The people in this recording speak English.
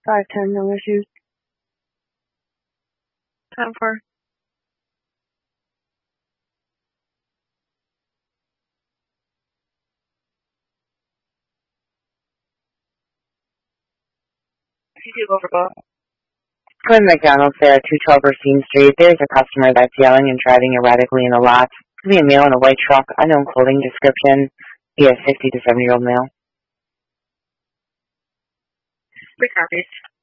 510, no issues. 10-4. Overbook. Quinn McDonald's there at 212 Racine Street. There's a customer that's yelling and driving erratically in the lot. Could be a male in a white truck, unknown clothing description. He has 60 to 70-year-old male. 3 copies.